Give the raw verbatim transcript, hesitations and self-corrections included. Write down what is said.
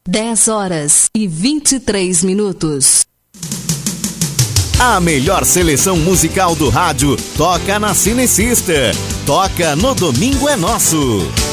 dez horas e vinte e três minutos. A melhor seleção musical do rádio toca na Cinecista. Toca no Domingo é Nosso.